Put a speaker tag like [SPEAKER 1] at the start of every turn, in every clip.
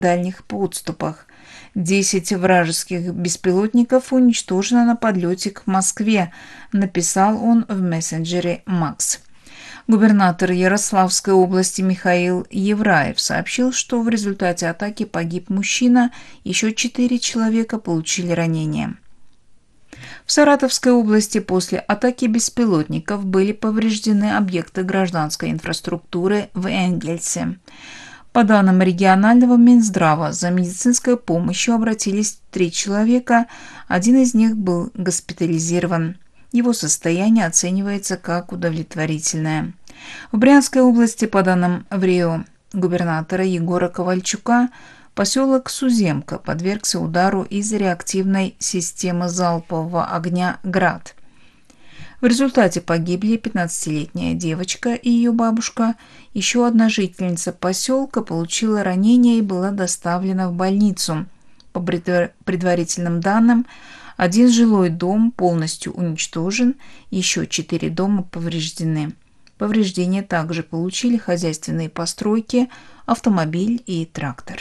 [SPEAKER 1] дальних подступах. 10 вражеских беспилотников уничтожено на подлете к Москве, написал он в мессенджере Макс. Губернатор Ярославской области Михаил Евраев сообщил, что в результате атаки погиб мужчина, еще 4 человека получили ранения. В Саратовской области после атаки беспилотников были повреждены объекты гражданской инфраструктуры в Энгельсе. По данным регионального Минздрава, за медицинской помощью обратились 3 человека, один из них был госпитализирован. Его состояние оценивается как удовлетворительное. В Брянской области, по данным ВРИО губернатора Егора Ковальчука, поселок Суземка подвергся удару из реактивной системы залпового огня «Град». В результате погибли 15-летняя девочка и ее бабушка. Еще одна жительница поселка получила ранение и была доставлена в больницу. По предварительным данным, 1 жилой дом полностью уничтожен, еще 4 дома повреждены. Повреждения также получили хозяйственные постройки, автомобиль и трактор.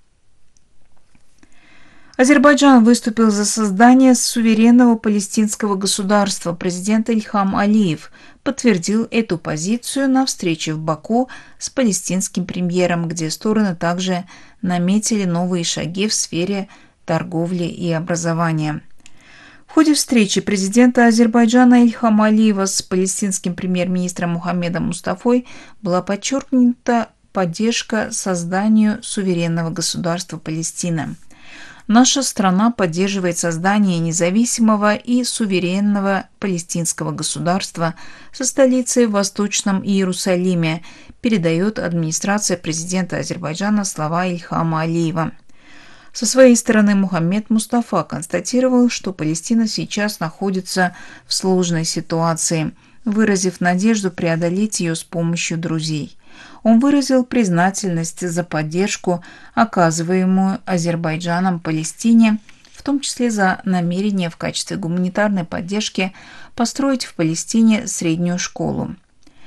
[SPEAKER 1] Азербайджан выступил за создание суверенного палестинского государства. Президент Ильхам Алиев подтвердил эту позицию на встрече в Баку с палестинским премьером, где стороны также наметили новые шаги в сфере торговли и образования. В ходе встречи президента Азербайджана Ильхама Алиева с палестинским премьер-министром Мухаммедом Мустафой была подчеркнута поддержка созданию суверенного государства Палестина. Наша страна поддерживает создание независимого и суверенного палестинского государства со столицей в Восточном Иерусалиме, передает администрация президента Азербайджана слова Ильхама Алиева. Со своей стороны Мухаммед Мустафа констатировал, что Палестина сейчас находится в сложной ситуации, выразив надежду преодолеть ее с помощью друзей. Он выразил признательность за поддержку, оказываемую Азербайджаном Палестине, в том числе за намерение в качестве гуманитарной поддержки построить в Палестине среднюю школу.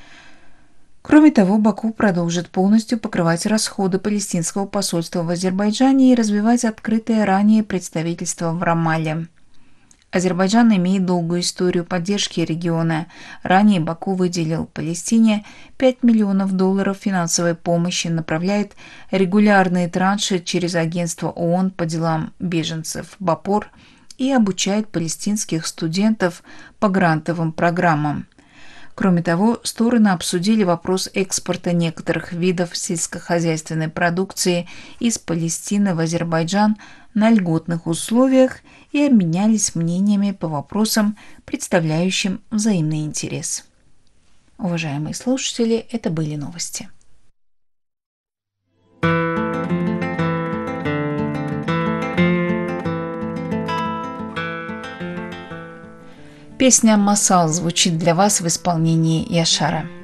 [SPEAKER 1] Кроме того, Баку продолжит полностью покрывать расходы палестинского посольства в Азербайджане и развивать открытое ранее представительство в Рамалле. Азербайджан имеет долгую историю поддержки региона. Ранее Баку выделил Палестине $5 миллионов финансовой помощи, направляет регулярные транши через агентство ООН по делам беженцев БАПОР и обучает палестинских студентов по грантовым программам. Кроме того, стороны обсудили вопрос экспорта некоторых видов сельскохозяйственной продукции из Палестины в Азербайджан на льготных условиях и обменялись мнениями по вопросам, представляющим взаимный интерес. Уважаемые слушатели, это были новости. Песня «Масал» звучит для вас в исполнении Яшара.